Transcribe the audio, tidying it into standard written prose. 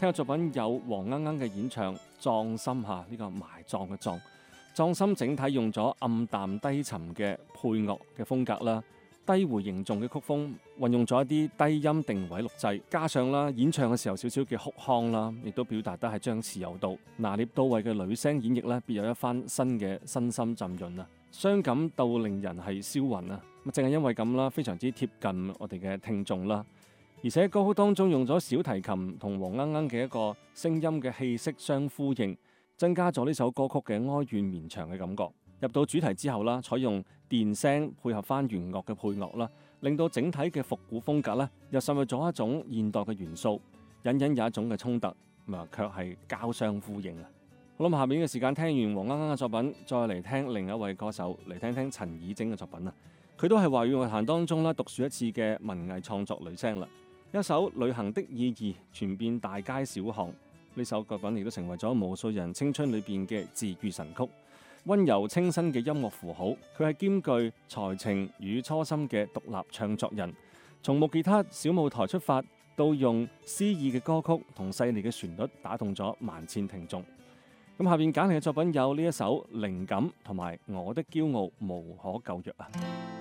聽嘅作品有黃鶯鶯嘅演唱《葬心》嚇，呢個埋葬嘅葬。葬心整體用咗暗淡低沉嘅配樂嘅風格啦，低回凝重嘅曲風，運用咗一啲低音定位錄製，加上啦演唱嘅時候少少嘅哭腔啦，亦都表達得係張弛有度，拿捏到位嘅女聲演繹咧，別有一番新嘅身心浸潤啊，傷感到令人係銷魂啊！咁正係因為咁啦，非常之貼近我哋嘅聽眾啦，而且歌曲當中用咗小提琴同黃鶯鶯嘅一個聲音嘅氣息相呼應，增加咗呢首歌曲嘅哀怨綿長嘅感覺。入到主題之後啦，採用電聲配合翻弦樂嘅配樂啦，令到整體嘅復古風格咧，又滲入咗一種現代嘅元素，隱隱有一種嘅衝突，卻係交相呼應啊！好啦，下面嘅時間聽完黃鶯鶯嘅作品，再嚟聽另一位歌手，嚟聽聽陳綺貞嘅作品啊！佢都係華語樂壇當中啦獨樹一幟嘅文藝創作女聲啦。一首《旅行的意義》傳遍大街小巷，呢首作品亦都成為咗無數人青春裏邊嘅治癒神曲。溫柔清新嘅音樂符號，佢係兼具才情與初心嘅獨立唱作人。從木吉他小舞台出發，到用詩意嘅歌曲同細膩嘅旋律打動咗萬千聽眾。咁下邊揀嚟嘅作品有呢一首《靈感》同埋《我的驕傲無可救藥》啊。